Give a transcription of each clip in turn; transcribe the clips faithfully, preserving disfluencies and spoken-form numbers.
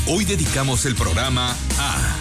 Hoy dedicamos el programa a...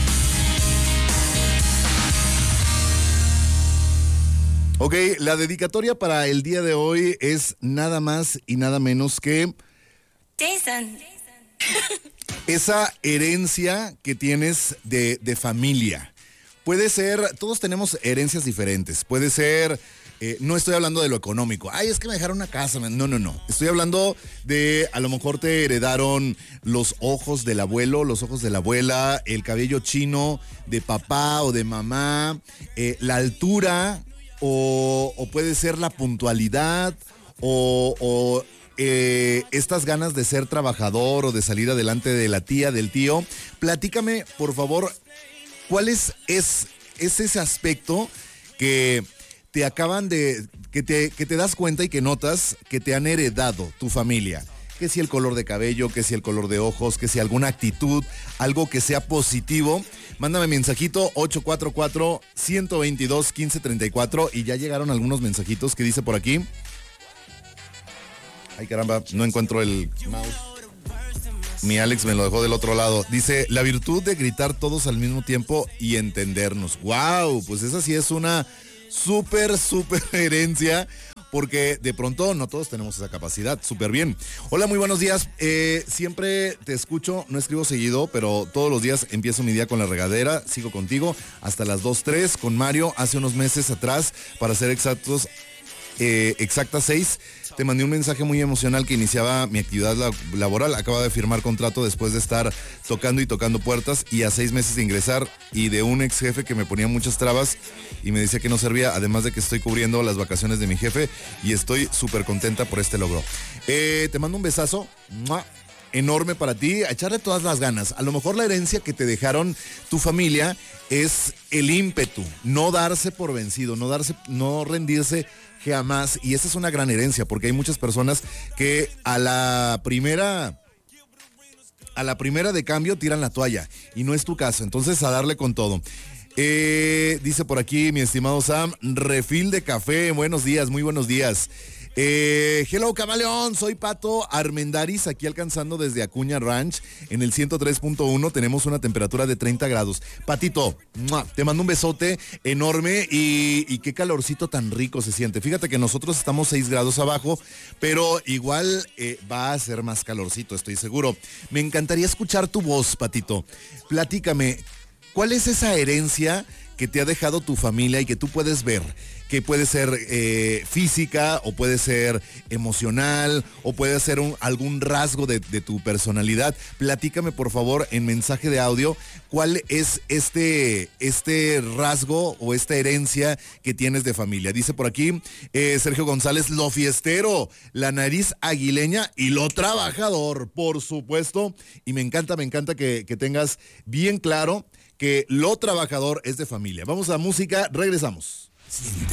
Ok, la dedicatoria para el día de hoy es nada más y nada menos que... Jason. Esa herencia que tienes de, de familia. Puede ser, todos tenemos herencias diferentes. Puede ser, eh, no estoy hablando de lo económico. Ay, es que me dejaron una casa. No, no, no. Estoy hablando de, a lo mejor te heredaron los ojos del abuelo, los ojos de la abuela, el cabello chino de papá o de mamá, eh, la altura, o, o puede ser la puntualidad, o... o Eh, estas ganas de ser trabajador o de salir adelante de la tía, del tío. Platícame, por favor, ¿cuál es, es, es ese aspecto que te acaban de, que te, que te das cuenta y que notas que te han heredado tu familia? Que si el color de cabello, que si el color de ojos, que si alguna actitud, algo que sea positivo. Mándame mensajito ocho cuatro cuatro, uno dos dos, uno cinco tres cuatro y ya llegaron algunos mensajitos que dice por aquí. Ay, caramba, no encuentro el mouse. Mi Alex me lo dejó del otro lado. Dice, la virtud de gritar todos al mismo tiempo y entendernos. ¡Wow! Pues esa sí es una súper, súper herencia, porque de pronto no todos tenemos esa capacidad. Súper bien. Hola, muy buenos días. Eh, siempre te escucho, no escribo seguido, pero todos los días empiezo mi día con la regadera. Sigo contigo hasta las dos, tres, con Mario hace unos meses atrás, para ser exactos, eh, exactas seis. Te mandé un mensaje muy emocional que iniciaba mi actividad laboral. Acaba de firmar contrato después de estar tocando y tocando puertas y a seis meses de ingresar, y de un ex jefe que me ponía muchas trabas y me decía que no servía, además de que estoy cubriendo las vacaciones de mi jefe y estoy súper contenta por este logro. Eh, te mando un besazo ¡mua! Enorme para ti, a echarle todas las ganas. A lo mejor la herencia que te dejaron tu familia es el ímpetu, no darse por vencido, no darse, no rendirse jamás, y esa es una gran herencia, porque hay muchas personas que a la primera a la primera de cambio tiran la toalla, y no es tu caso. Entonces, a darle con todo. Eh, dice por aquí mi estimado Sam, refil de café, buenos días, muy buenos días. Eh, hello Camaleón, soy Pato Armendaris, aquí alcanzando desde Acuña Ranch en el ciento tres punto uno, tenemos una temperatura de treinta grados. Patito, ¡mua! Te mando un besote enorme y, y qué calorcito tan rico se siente. Fíjate que nosotros estamos seis grados abajo, pero igual eh, va a ser más calorcito, estoy seguro. Me encantaría escuchar tu voz, Patito. Platícame, ¿cuál es esa herencia que te ha dejado tu familia y que tú puedes ver? Que puede ser eh, física, o puede ser emocional, o puede ser un, algún rasgo de, de tu personalidad. Platícame, por favor, en mensaje de audio, cuál es este, este rasgo o esta herencia que tienes de familia. Dice por aquí eh, Sergio González, lo fiestero, la nariz aguileña y lo trabajador, por supuesto. Y me encanta, me encanta que, que tengas bien claro que lo trabajador es de familia. Vamos a música, regresamos.